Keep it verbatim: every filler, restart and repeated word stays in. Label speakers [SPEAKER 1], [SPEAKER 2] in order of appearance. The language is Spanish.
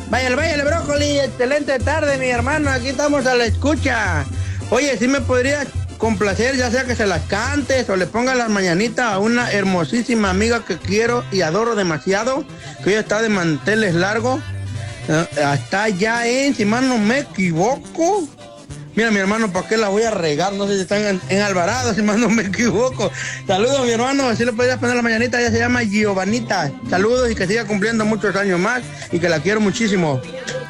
[SPEAKER 1] Váyale, váyale, brócoli, excelente tarde, mi hermano, aquí estamos a la escucha. Oye, si me podrías complacer, ya sea que se las cantes o le pongas las mañanitas a una hermosísima amiga que quiero y adoro demasiado, que hoy está de manteles largos, eh, está allá en, si mal no me equivoco. Mira, mi hermano, ¿para qué la voy a regar? No sé si están en, en Alvarado, si más no me equivoco. Saludos, mi hermano, si le podrías poner la mañanita, ella se llama Giovanita. Saludos y que siga cumpliendo muchos años más y que la quiero muchísimo.